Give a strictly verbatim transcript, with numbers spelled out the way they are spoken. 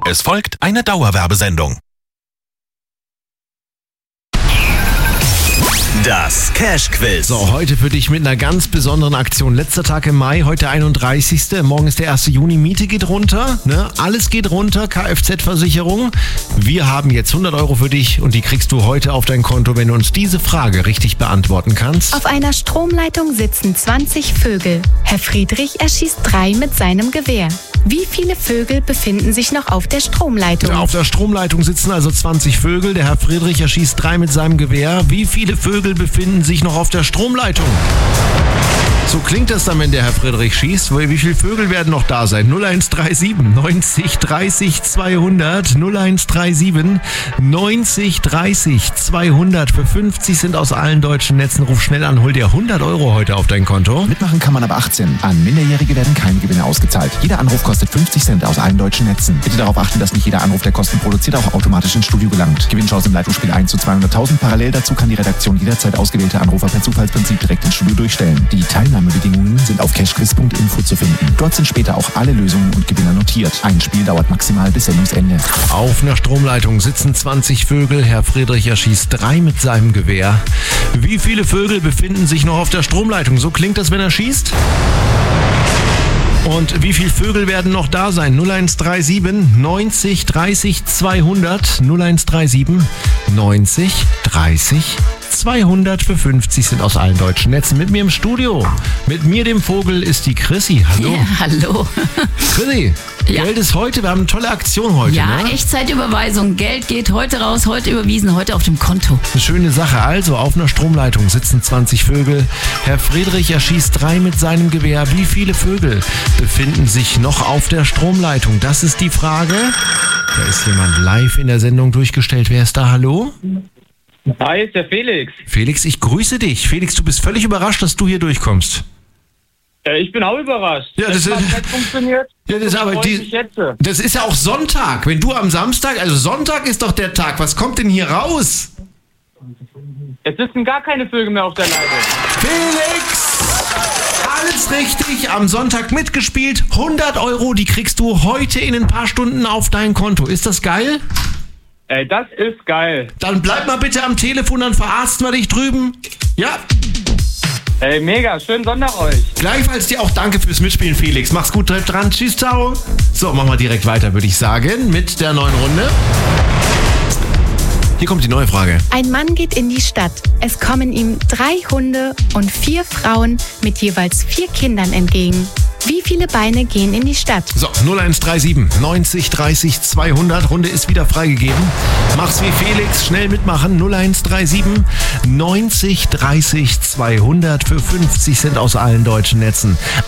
Es folgt eine Dauerwerbesendung. Das Cash-Quiz. So, heute für dich mit einer ganz besonderen Aktion. Letzter Tag im Mai, heute einunddreißigster Morgen ist der erste Juni. Miete geht runter, ne? Alles geht runter, Kfz-Versicherung. Wir haben jetzt hundert Euro für dich und die kriegst du heute auf dein Konto, wenn du uns diese Frage richtig beantworten kannst. Auf einer Stromleitung sitzen zwanzig Vögel. Herr Friedrich erschießt drei mit seinem Gewehr. Wie viele Vögel befinden sich noch auf der Stromleitung? Ja, auf der Stromleitung sitzen also zwanzig Vögel. Der Herr Friedrich erschießt drei mit seinem Gewehr. Wie viele Vögel befinden sich noch auf der Stromleitung? So klingt das dann, wenn der Herr Friedrich schießt. Wie viele Vögel werden noch da sein? null eins drei sieben neunzig dreißig zweihundert null eins drei sieben neunzig dreißig zweihundert. Für fünfzig sind aus allen deutschen Netzen. Ruf schnell an, hol dir hundert Euro heute auf dein Konto. Mitmachen kann man ab achtzehn. An Minderjährige werden keine Gewinne ausgezahlt. Jeder Anruf kostet fünfzig Cent aus allen deutschen Netzen. Bitte darauf achten, dass nicht jeder Anruf, der Kosten produziert, auch automatisch ins Studio gelangt. Gewinnchance im Leitungsspiel eins zu zweihunderttausend. Parallel dazu kann die Redaktion jederzeit ausgewählte Anrufer per Zufallsprinzip direkt ins Studio durchstellen. Die Teilnahmebedingungen sind auf cashquiz punkt info zu finden. Dort sind später auch alle Lösungen und Gewinner notiert. Ein Spiel dauert maximal bis Sendungsende. Auf einer Stromleitung sitzen zwanzig Vögel. Herr Friedrich erschießt drei mit seinem Gewehr. Wie viele Vögel befinden sich noch auf der Stromleitung? So klingt das, wenn er schießt. Und wie viele Vögel werden noch da sein? null eins drei sieben neunzig dreißig zweihundert null eins drei sieben neunzig dreißig zweihundert. Für fünfzig sind aus allen deutschen Netzen. Mit mir im Studio, mit mir dem Vogel, ist die Chrissy. Hallo. Ja, hallo. Chrissy, Ja. Geld ist heute, wir haben eine tolle Aktion heute. Ja, ne? Echtzeitüberweisung. Geld geht heute raus, heute überwiesen, heute auf dem Konto. Eine schöne Sache. Also, auf einer Stromleitung sitzen zwanzig Vögel. Herr Friedrich erschießt drei mit seinem Gewehr. Wie viele Vögel befinden sich noch auf der Stromleitung? Das ist die Frage. Da ist jemand live in der Sendung durchgestellt. Wer ist da? Hallo? Hi, ist der Felix. Felix, ich grüße dich. Felix, du bist völlig überrascht, dass du hier durchkommst. Äh, ich bin auch überrascht. Ja, das hat ist- nicht funktioniert. Ja, das ist aber Freue die, mich jetzt. das ist ja auch Sonntag. Wenn du am Samstag, also Sonntag ist doch der Tag. Was kommt denn hier raus? Jetzt sitzen gar keine Vögel mehr auf der Leitung. Felix! Alles richtig, am Sonntag mitgespielt. hundert Euro, die kriegst du heute in ein paar Stunden auf dein Konto. Ist das geil? Ey, das ist geil. Dann bleib mal bitte am Telefon, dann verarzten wir dich drüben. Ja, Ey, mega. Schönen Sonntag euch. gleichfalls dir auch danke fürs Mitspielen, Felix. Mach's gut, bleib dran. Tschüss, ciao. So, machen wir direkt weiter, würde ich sagen, mit der neuen Runde. Hier kommt die neue Frage. Ein Mann geht in die Stadt. Es kommen ihm drei Hunde und vier Frauen mit jeweils vier Kindern entgegen. Wie viele Beine gehen in die Stadt? So, null eins drei sieben neunzig dreißig zweihundert. Runde ist wieder freigegeben. Mach's wie Felix, schnell mitmachen. null eins drei sieben neunzig dreißig zweihundert. Für fünfzig sind aus allen deutschen Netzen.